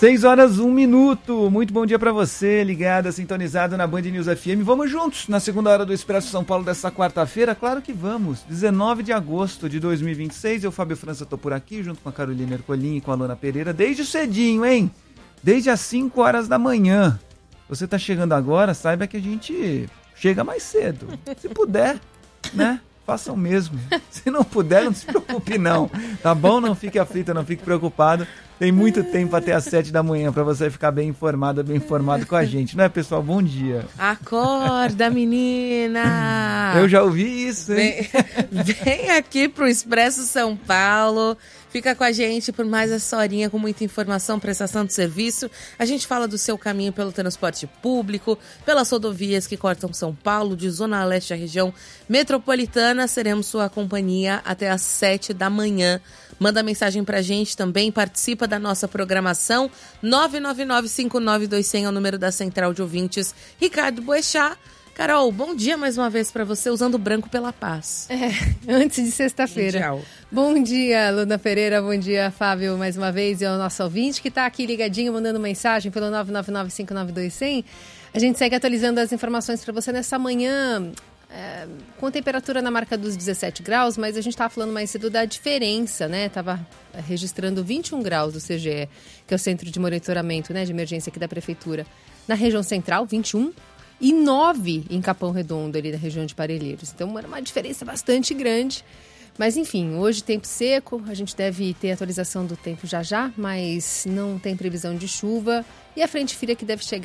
6h01. Muito bom dia pra você, ligado, sintonizado na Band News FM. Vamos juntos na segunda hora do Expresso São Paulo dessa quarta-feira? Claro que vamos. 19 de agosto de 2026. Eu, Fábio França, tô por aqui, junto com a Carolina Ercolim e com a Lona Pereira, desde cedinho, hein? Desde as 5 horas da manhã. Você tá chegando agora, saiba que a gente chega mais cedo. Se puder, né? Façam mesmo. Se não puder, não se preocupe não, tá bom? Não fique aflito, não fique preocupado. Tem muito tempo até às 7 da manhã para você ficar bem informado com a gente, não é, pessoal? Bom dia. Acorda, menina! Eu já ouvi isso, hein? Vem aqui pro Expresso São Paulo. Fica com a gente por mais essa horinha com muita informação, prestação de serviço. A gente fala do seu caminho pelo transporte público, pelas rodovias que cortam São Paulo, de Zona Leste à região metropolitana. Seremos sua companhia até às 7 da manhã. Manda mensagem pra gente também, participa da nossa programação. 999-59200 é o número da Central de Ouvintes. Ricardo Boechat. Carol, bom dia mais uma vez para você, usando branco pela paz. Antes de sexta-feira. Mundial. Bom dia, Luna Pereira, bom dia, Fábio, mais uma vez, e ao nosso ouvinte que está aqui ligadinho, mandando mensagem pelo 999-59200. A gente segue atualizando as informações para você nessa manhã, com temperatura na marca dos 17 graus, mas a gente estava falando mais cedo da diferença, né? Estava registrando 21 graus do CGE, que é o Centro de Monitoramento, né, de Emergência aqui da Prefeitura. Na região central, 21 e 9 em Capão Redondo, ali na região de Parelheiros. Então, era uma diferença bastante grande. Mas, enfim, hoje tempo seco, a gente deve ter atualização do tempo já, mas não tem previsão de chuva. E a frente fria que deve chegar